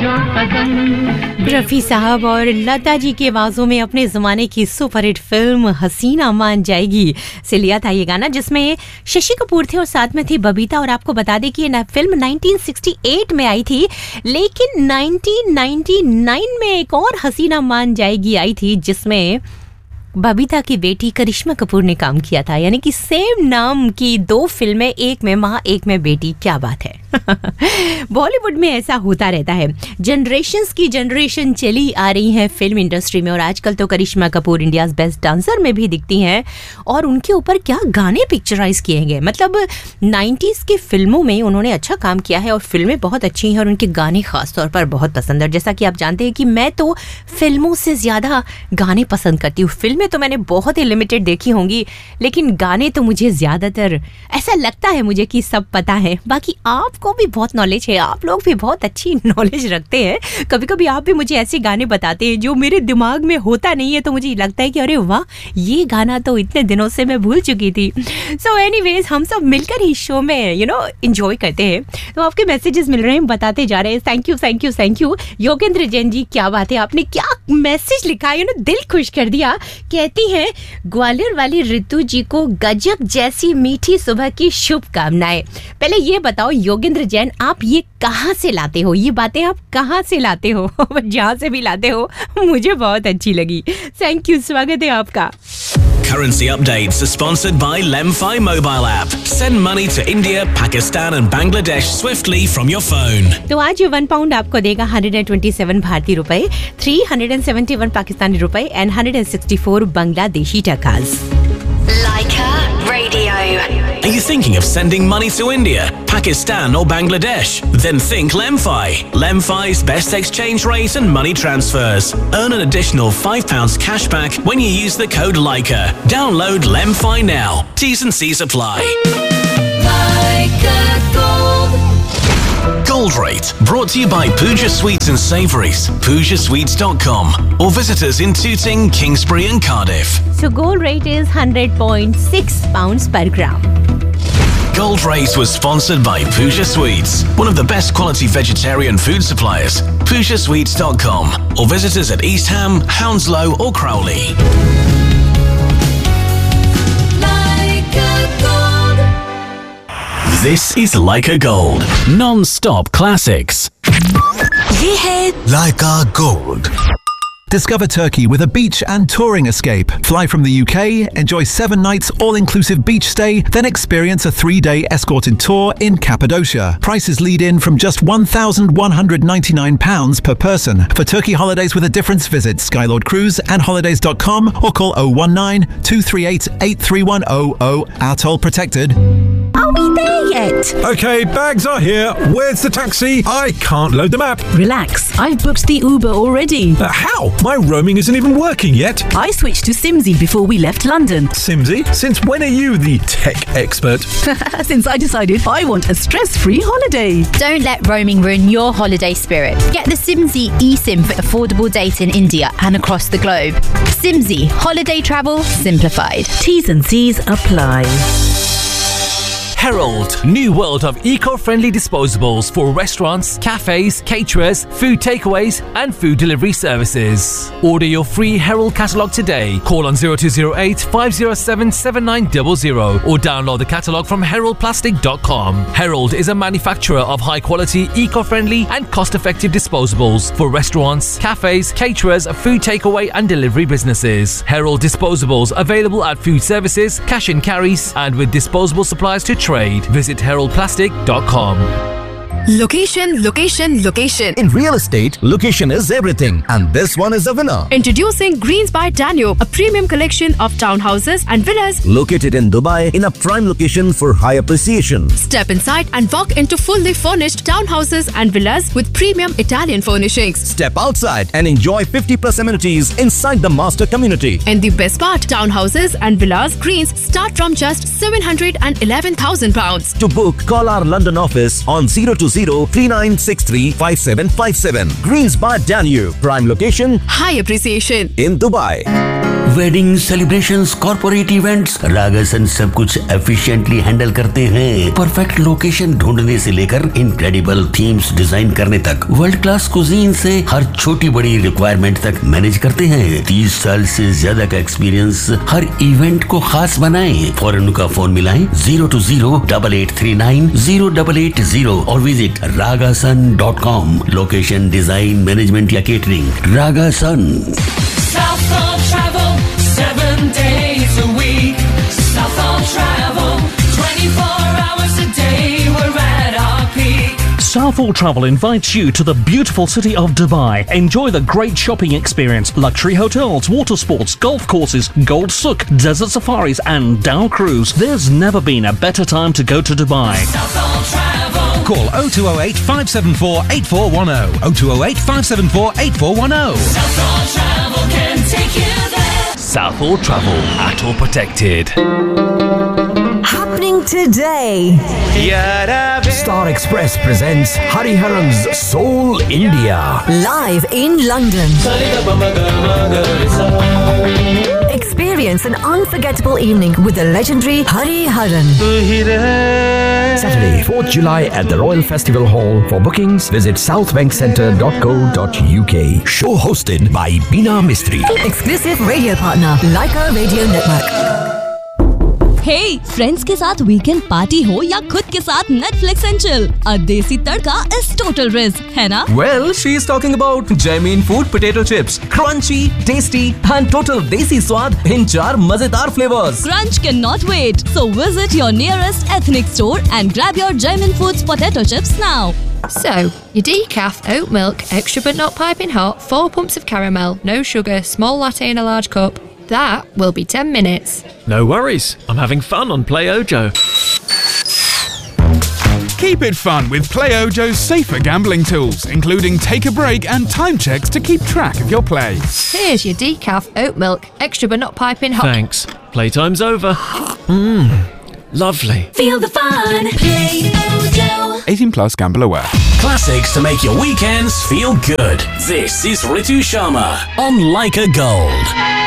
रफी साहब और लता जी की आवाजों में अपने जमाने की सुपरहिट फिल्म हसीना मान जाएगी से लिया था ये गाना, जिसमें शशि कपूर थे और साथ में थी बबीता। और आपको बता दें कि ये फिल्म 1968 में आई थी, लेकिन 1999 में एक और हसीना मान जाएगी आई थी, जिसमें बबीता की बेटी करिश्मा कपूर ने काम किया था। यानी कि सेम नाम की दो फिल्में, एक में माँ एक में बेटी। क्या बात है। बॉलीवुड में ऐसा होता रहता है, जनरेशंस की जनरेशन चली आ रही है फिल्म इंडस्ट्री में। और आजकल तो करिश्मा कपूर इंडियाज बेस्ट डांसर में भी दिखती हैं, और उनके ऊपर क्या गाने पिक्चराइज किए गए। मतलब 90s की फिल्मों में उन्होंने अच्छा काम किया है और फिल्में बहुत अच्छी हैं और उनके गाने खास तौर पर बहुत पसंद है। जैसा कि आप जानते हैं कि मैं तो फिल्मों से ज़्यादा गाने पसंद करती हूँ। फिल्में तो मैंने बहुत ही लिमिटेड देखी होंगी, लेकिन गाने तो मुझे ज़्यादातर ऐसा लगता है मुझे कि सब पता है। बाकी आपको भी बहुत नॉलेज है, आप लोग भी बहुत अच्छी नॉलेज रखते हैं। कभी कभी आप भी मुझे ऐसे गाने बताते हैं जो मेरे दिमाग में होता नहीं है, तो मुझे लगता है कि अरे वाह, ये गाना तो इतने दिनों से मैं भूल चुकी थी। सो एनीवेज, हम सब मिलकर ही शो में एंजॉय करते हैं। तो आपके मैसेजेस मिल रहे हैं, बताते जा रहे हैं। Thank you thank you thank you. Yogendra Jain ji, क्या बात है, आपने क्या मैसेज लिखा है, दिल खुश कर दिया। कहती हैं ग्वालियर वाली ऋतु जी को गजब जैसी मीठी सुबह की शुभकामनाएं। पहले ये बताओ योगेंद्र जैन, आप ये कहाँ से लाते हो, ये बातें आप कहाँ से लाते हो? जहाँ से भी लाते हो मुझे बहुत अच्छी लगी। थैंक यू, स्वागत है आपका। Currency updates are sponsored by Lemfi mobile app. Send money to India, Pakistan and Bangladesh swiftly from your phone. तो आज 1 पाउंड आपको देगा 127 भारतीय रुपए, 371 पाकिस्तानी रुपए and 164 Bangladeshi टकास। Leica Radio. Are you thinking of sending money to India, Pakistan or Bangladesh? Then think Lemfi. Lemfi's best exchange rate and money transfers. Earn an additional £5 cashback when you use the code Leica. Download Lemfi now. T's and C's apply. Leica Gold. Gold Rate, brought to you by Pooja Sweets and Savouries, PoojaSweets.com, or visit us in Tooting, Kingsbury and Cardiff. So gold rate is 100.6 pounds per gram. Gold Rate was sponsored by Pooja Sweets, one of the best quality vegetarian food suppliers. PoojaSweets.com, or visit us at East Ham, Hounslow or Crowley. This is Leica Gold, non-stop classics. ये है Leica Gold. Discover Turkey with a beach and touring escape. Fly from the UK, enjoy 7 nights all-inclusive beach stay, then experience a 3-day escorted tour in Cappadocia. Prices lead in from just £1,199 per person. For Turkey holidays with a difference, visit Skylord Cruise and holidays.com or call 019 238 83100. Our toll protected. Are we there yet? Okay, bags are here. Where's the taxi? I can't load the map. Relax, I've booked the Uber already. How? My roaming isn't even working yet. I switched to Simsy before we left London. Simsy? Since when are you the tech expert? Since I decided I want a stress-free holiday. Don't let roaming ruin your holiday spirit. Get the Simsy eSIM for affordable data in India and across the globe. Simsy, holiday travel simplified. T's and C's apply. Herald, new world of eco-friendly disposables for restaurants, cafes, caterers, food takeaways and food delivery services. Order your free Herald catalogue today. Call on 0208 507 7900 or download the catalogue from heraldplastic.com. Herald is a manufacturer of high-quality, eco-friendly and cost-effective disposables for restaurants, cafes, caterers, food takeaway and delivery businesses. Herald disposables available at food services, cash and carries and with disposable supplies to trade. Visit heraldplastic.com. Location, location, location. In real estate, location is everything, and this one is a winner. Introducing Greens by Danube, a premium collection of townhouses and villas located in Dubai in a prime location for high appreciation. Step inside and walk into fully furnished townhouses and villas with premium Italian furnishings. Step outside and enjoy 50+ amenities inside the master community. And the best part, townhouses and villas Greens start from just £711,000. To book, call our London office on 020-3963-5757. Greens by Danube, prime location, high appreciation in Dubai. Wedding celebrations, corporate events, रागासन सब कुछ efficiently handle करते हैं। Perfect location ढूंढने से लेकर incredible themes design करने तक, world class cuisine से हर छोटी बड़ी रिक्वायरमेंट तक मैनेज करते हैं। 30 साल से ज्यादा का एक्सपीरियंस हर इवेंट को खास बनाए। फौरन उनका फोन मिलाएं 020-8839-0880 और visit ragasun.com। Location, design, management या catering, रागासन। Southall Travel, 7 days a week. Southall Travel, 24 hours a day, we're at our peak. Southall Travel invites you to the beautiful city of Dubai. Enjoy the great shopping experience, luxury hotels, water sports, golf courses, Gold Souk, desert safaris and Dow Cruise. There's never been a better time to go to Dubai. Southall Travel. Call 0208 574 8410. 0208 574 8410. Southall Travel can take you there. Southall Travel, ATOR protected. Happening today. Star Express presents Hariharan's Soul India. Live in London. Experience an unforgettable evening with the legendary Hariharan. Saturday, 4th July at the Royal Festival Hall. For bookings, visit southbankcentre.co.uk. Show hosted by Beena Mistry. Exclusive radio partner, Leica Radio Network. Hey, friends के साथ weekend party हो या खुद के साथ Netflix and chill, अ देसी तड़का is total risk, है ना? Well, she is talking about Jamin Food Potato Chips. Crunchy, tasty and total desi स्वाद in 4 मजेदार flavors. Crunch cannot wait. So visit your nearest ethnic store and grab your Jamin Foods Potato Chips now. So, your decaf, oat milk, extra but not piping hot, 4 pumps of caramel, no sugar, small latte in a large cup. That will be 10 minutes. No worries, I'm having fun on Play Ojo. Keep it fun with Play Ojo's safer gambling tools, including take a break and time checks to keep track of your play. Here's your decaf, oat milk, extra but not piping hot. Thanks. Playtime's over. Lovely. Feel the fun. Play Ojo. 18 plus, gamble aware. Classics to make your weekends feel good. This is Ritu Sharma on Leica Gold.